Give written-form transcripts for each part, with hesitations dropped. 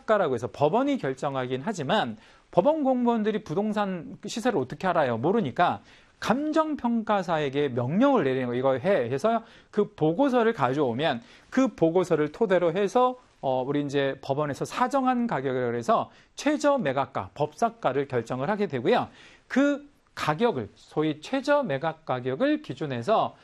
법사가라고 해서 법원이 결정하긴 하지만 법원 공무원들이 부동산 시세를 어떻게 알아요? 모르니까 감정평가사에게 명령을 내리는 거, 이거 해서 그 보고서를 가져오면 그 보고서를 토대로 해서 우리 이제 법원에서 사정한 가격을 해서 최저 매각가, 법사가를 결정을 하게 되고요. 그 가격을, 소위 최저 매각 가격을 기준해서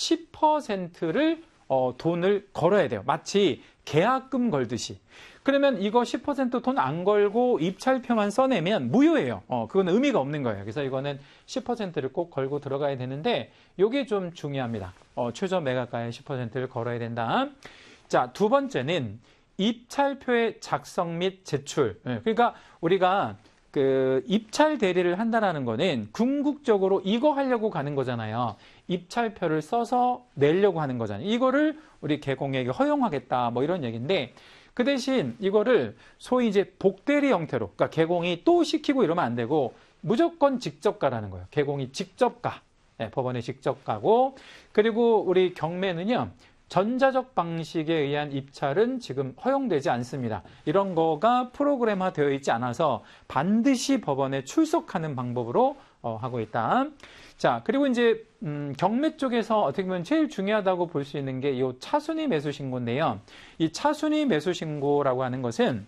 10%를 돈을 걸어야 돼요. 마치 계약금 걸듯이. 그러면 이거 10% 돈 안 걸고 입찰표만 써내면 무효예요. 그건 의미가 없는 거예요. 그래서 이거는 10%를 꼭 걸고 들어가야 되는데 이게 좀 중요합니다. 최저 매각가의 10%를 걸어야 된다. 자, 두 번째는 입찰표의 작성 및 제출. 그러니까 우리가 그 입찰 대리를 한다라는 거는 궁극적으로 이거 하려고 가는 거잖아요. 입찰표를 써서 내려고 하는 거잖아요. 이거를 우리 개공에게 허용하겠다, 뭐 이런 얘기인데, 그 대신 이거를 소위 이제 복대리 형태로, 그러니까 개공이 또 시키고 이러면 안 되고 무조건 직접 가라는 거예요. 개공이 직접 가. 네, 법원에 직접 가고, 그리고 우리 경매는요, 전자적 방식에 의한 입찰은 지금 허용되지 않습니다. 이런 거가 프로그램화 되어 있지 않아서 반드시 법원에 출석하는 방법으로 하고 있다. 자, 그리고 이제 경매 쪽에서 어떻게 보면 제일 중요하다고 볼 수 있는 게 이 차순위 매수 신고인데요. 이 차순위 매수 신고라고 하는 것은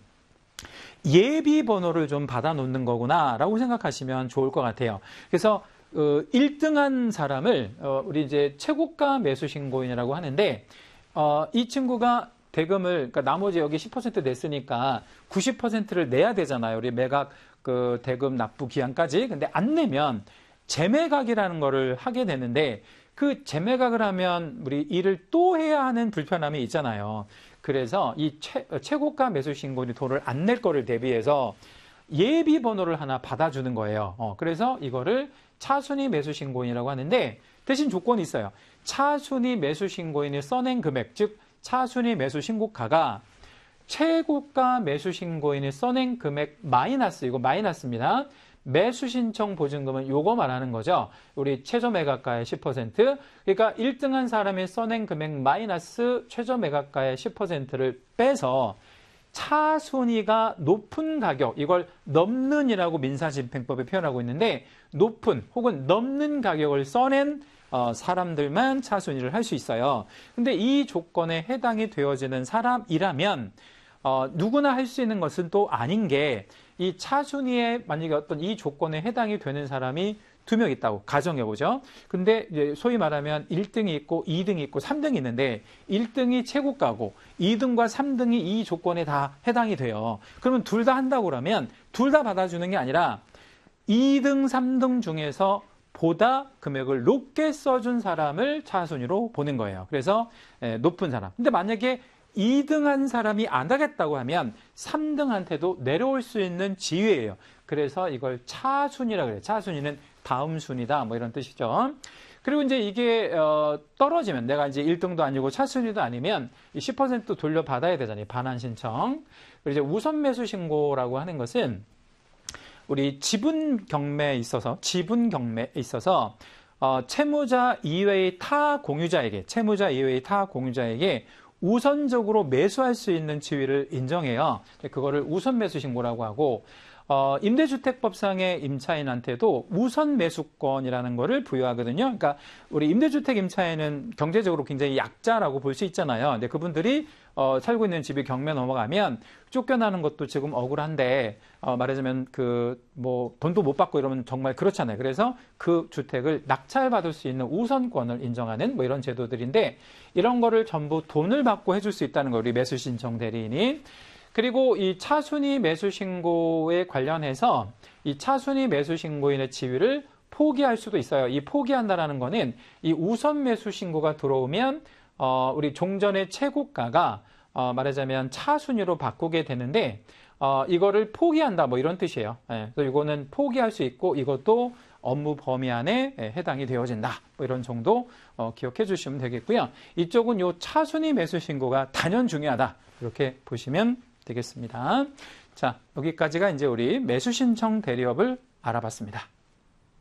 예비 번호를 좀 받아 놓는 거구나라고 생각하시면 좋을 것 같아요. 그래서 1등한 사람을 우리 이제 최고가 매수 신고인이라고 하는데, 이 친구가 대금을, 그러니까 나머지 여기 10% 냈으니까 90%를 내야 되잖아요. 우리 매각 그 대금 납부 기한까지. 근데 안 내면 재매각이라는 거를 하게 되는데, 그 재매각을 하면 우리 일을 또 해야 하는 불편함이 있잖아요. 그래서 이 최고가 매수 신고인이 돈을 안 낼 거를 대비해서 예비 번호를 하나 받아주는 거예요. 그래서 이거를 차순위 매수 신고인이라고 하는데, 대신 조건이 있어요. 차순위 매수 신고인이 써낸 금액, 즉 차순위 매수 신고가가 최고가 매수 신고인이 써낸 금액 마이너스, 이거 마이너스입니다. 매수 신청 보증금은 요거 말하는 거죠. 우리 최저 매각가의 10%. 그러니까 1등한 사람이 써낸 금액 마이너스 최저 매각가의 10%를 빼서 차순위가 높은 가격, 이걸 넘는이라고 민사집행법에 표현하고 있는데, 높은 혹은 넘는 가격을 써낸 사람들만 차순위를 할 수 있어요. 근데 이 조건에 해당이 되어지는 사람이라면 누구나 할 수 있는 것은 또 아닌 게, 이 차순위에 만약에 어떤 이 조건에 해당이 되는 사람이 2명 있다고 가정해보죠. 근데 이제 소위 말하면 1등이 있고 2등이 있고 3등이 있는데, 1등이 최고가고 2등과 3등이 이 조건에 다 해당이 돼요. 그러면 둘 다 한다고 그러면 둘 다 받아주는 게 아니라 2등, 3등 중에서 보다 금액을 높게 써준 사람을 차순위로 보는 거예요. 그래서 높은 사람. 근데 만약에 2등한 사람이 안 하겠다고 하면 3등한테도 내려올 수 있는 지위예요. 그래서 이걸 차순위라 그래요. 차순위는 다음 순위다, 뭐 이런 뜻이죠. 그리고 이제 이게 떨어지면, 내가 이제 1등도 아니고 차순위도 아니면 10% 돌려받아야 되잖아요. 반환 신청. 그리고 이제 우선 매수 신고라고 하는 것은 우리 지분 경매에 있어서 채무자 이외의 타 공유자에게 우선적으로 매수할 수 있는 지위를 인정해요. 그거를 우선 매수 신고라고 하고, 임대주택법상의 임차인한테도 우선 매수권이라는 거를 부여하거든요. 그러니까 우리 임대주택 임차인은 경제적으로 굉장히 약자라고 볼 수 있잖아요. 근데 그분들이 살고 있는 집이 경매 넘어가면 쫓겨나는 것도 지금 억울한데, 말하자면 돈도 못 받고 이러면 정말 그렇잖아요. 그래서 그 주택을 낙찰받을 수 있는 우선권을 인정하는 뭐 이런 제도들인데, 이런 거를 전부 돈을 받고 해줄 수 있다는 거, 우리 매수신청 대리인이. 그리고 이 차순위 매수 신고에 관련해서 이 차순위 매수 신고인의 지위를 포기할 수도 있어요. 이 포기한다라는 거는 이 우선 매수 신고가 들어오면 우리 종전의 최고가가 말하자면 차순위로 바꾸게 되는데, 이거를 포기한다, 뭐 이런 뜻이에요. 그래서 이거는 포기할 수 있고, 이것도 업무 범위 안에 해당이 되어진다, 뭐 이런 정도 기억해 주시면 되겠고요. 이쪽은 요 차순위 매수 신고가 단연 중요하다, 이렇게 보시면 되겠습니다. 자, 여기까지가 이제 우리 매수 신청 대리업을 알아봤습니다.